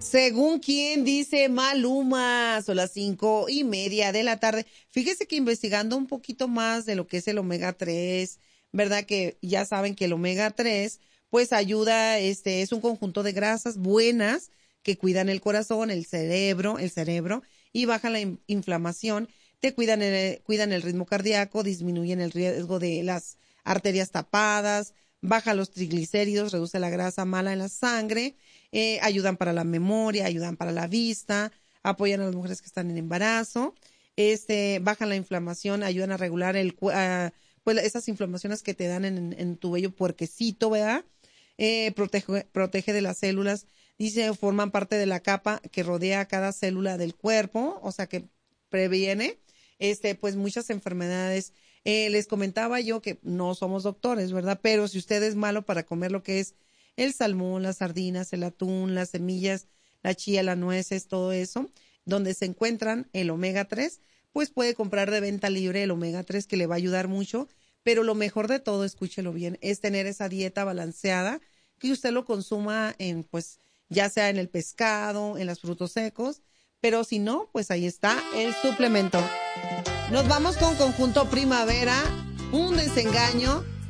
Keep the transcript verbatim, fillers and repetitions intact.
Según quien dice Maluma, son las cinco y media de la tarde. Fíjese que investigando un poquito más de lo que es el omega tres, ¿verdad? Que ya saben que el omega tres, pues ayuda, este, es un conjunto de grasas buenas que cuidan el corazón, el cerebro, el cerebro, y bajan la in- inflamación, te cuidan el, cuidan el ritmo cardíaco, disminuyen el riesgo de las arterias tapadas, baja los triglicéridos, reduce la grasa mala en la sangre, eh, ayudan para la memoria, ayudan para la vista, apoyan a las mujeres que están en embarazo, este, bajan la inflamación, ayudan a regular el, cu- ah, pues esas inflamaciones que te dan en, en tu vello puerquecito, ¿verdad? Eh, protege, protege de las células, dice, forman parte de la capa que rodea a cada célula del cuerpo, o sea que previene, este, pues muchas enfermedades. Eh, les comentaba yo que no somos doctores, ¿verdad? Pero si usted es malo para comer lo que es el salmón, las sardinas, el atún, las semillas, la chía, las nueces, todo eso, donde se encuentran el omega tres, pues puede comprar de venta libre el omega tres que le va a ayudar mucho, pero lo mejor de todo, escúchelo bien, es tener esa dieta balanceada, que usted lo consuma en, pues, ya sea en el pescado, en los frutos secos, pero si no, pues ahí está el suplemento. Nos vamos con Conjunto Primavera, un desengaño.